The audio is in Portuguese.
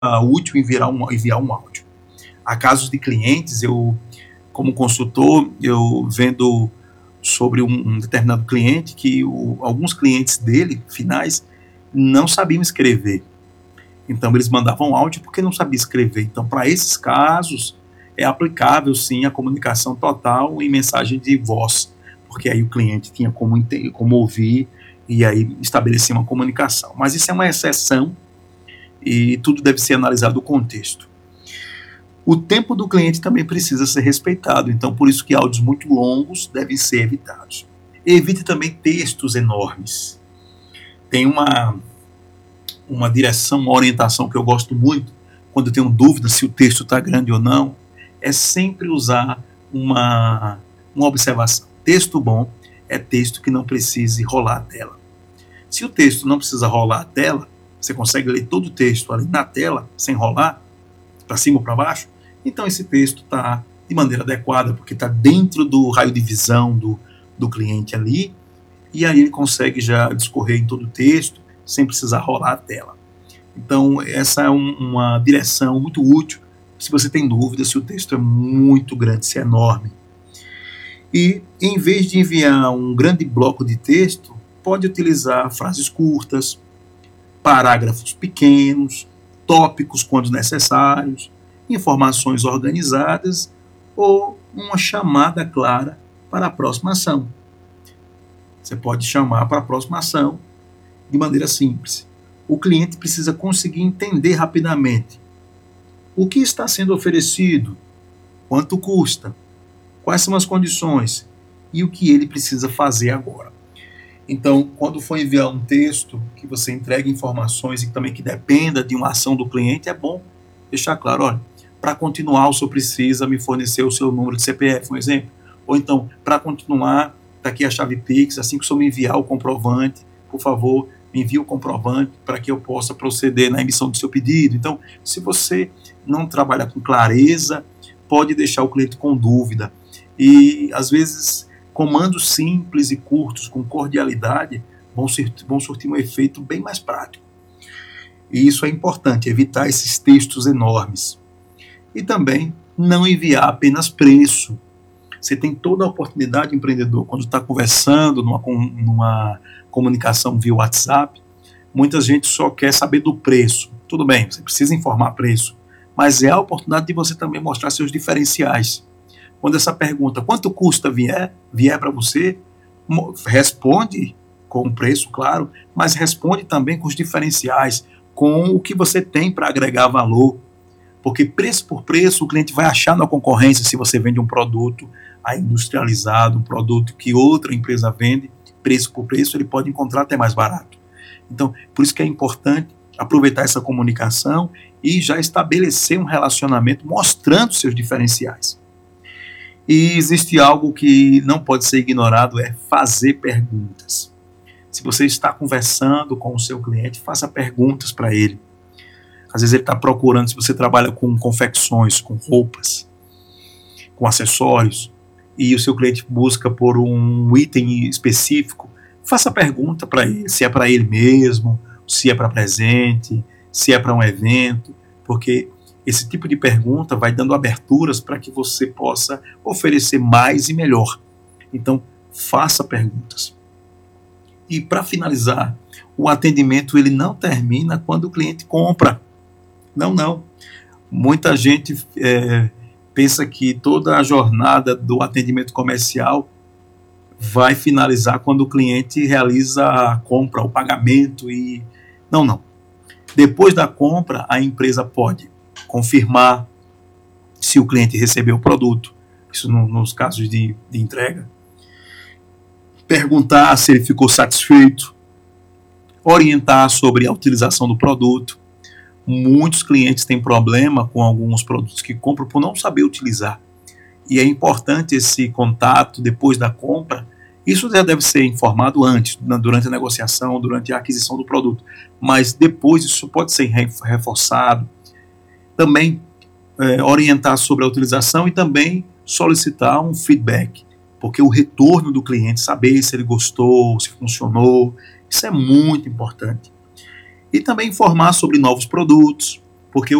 útil enviar um áudio. Há casos de clientes, eu, como consultor, eu vendo sobre um determinado cliente que alguns clientes dele, finais, não sabiam escrever. Então, eles mandavam áudio porque não sabiam escrever. Então, para esses casos, é aplicável, sim, a comunicação total em mensagem de voz, porque aí o cliente tinha como ouvir e aí estabelecer uma comunicação. Mas isso é uma exceção e tudo deve ser analisado no contexto. O tempo do cliente também precisa ser respeitado, então por isso que áudios muito longos devem ser evitados. Evite também textos enormes. Tem uma direção, uma orientação que eu gosto muito, quando eu tenho dúvida se o texto está grande ou não, é sempre usar uma observação. Texto bom é texto que não precise rolar a tela. Se o texto não precisa rolar a tela, você consegue ler todo o texto ali na tela, sem rolar, para cima ou para baixo, então esse texto está de maneira adequada, porque está dentro do raio de visão do cliente ali, e aí ele consegue já discorrer em todo o texto, sem precisar rolar a tela. Então, essa é uma direção muito útil, se você tem dúvida se o texto é muito grande, se é enorme. E, em vez de enviar um grande bloco de texto, pode utilizar frases curtas, parágrafos pequenos, tópicos quando necessários, informações organizadas ou uma chamada clara para a próxima ação. Você pode chamar para a próxima ação de maneira simples. O cliente precisa conseguir entender rapidamente o que está sendo oferecido, quanto custa, quais são as condições e o que ele precisa fazer agora. Então, quando for enviar um texto que você entregue informações e também que dependa de uma ação do cliente, é bom deixar claro, olha, para continuar o senhor precisa me fornecer o seu número de CPF, um exemplo. Ou então, para continuar, está aqui a chave Pix, assim que o senhor me enviar o comprovante, por favor, me envie o comprovante para que eu possa proceder na emissão do seu pedido. Então, se você não trabalha com clareza, pode deixar o cliente com dúvida. E, às vezes, comandos simples e curtos, com cordialidade, vão surtir um efeito bem mais prático. E isso é importante, evitar esses textos enormes. E também não enviar apenas preço. Você tem toda a oportunidade, empreendedor, quando está conversando numa comunicação via WhatsApp, muita gente só quer saber do preço. Tudo bem, você precisa informar preço, mas é a oportunidade de você também mostrar seus diferenciais. Quando essa pergunta, quanto custa vier para você, responde com o preço, claro, mas responde também com os diferenciais, com o que você tem para agregar valor. Porque preço por preço, o cliente vai achar na concorrência se você vende um produto industrializado, um produto que outra empresa vende, preço por preço, ele pode encontrar até mais barato. Então, por isso que é importante aproveitar essa comunicação e já estabelecer um relacionamento mostrando seus diferenciais. E existe algo que não pode ser ignorado, é fazer perguntas. Se você está conversando com o seu cliente, faça perguntas para ele. Às vezes ele está procurando, se você trabalha com confecções, com roupas, com acessórios, e o seu cliente busca por um item específico, faça pergunta para ele, se é para ele mesmo, se é para presente, se é para um evento, porque esse tipo de pergunta vai dando aberturas para que você possa oferecer mais e melhor. Então, faça perguntas. E para finalizar, o atendimento ele não termina quando o cliente compra. Não. Muita gente pensa que toda a jornada do atendimento comercial vai finalizar quando o cliente realiza a compra, o pagamento e... Não. Depois da compra, a empresa pode confirmar se o cliente recebeu o produto, isso nos casos de entrega, perguntar se ele ficou satisfeito, orientar sobre a utilização do produto. Muitos clientes têm problema com alguns produtos que compram por não saber utilizar. E é importante esse contato depois da compra. Isso já deve ser informado antes, durante a negociação, durante a aquisição do produto. Mas depois isso pode ser reforçado. Também orientar sobre a utilização e também solicitar um feedback. Porque o retorno do cliente, saber se ele gostou, se funcionou, isso é muito importante. E também informar sobre novos produtos, porque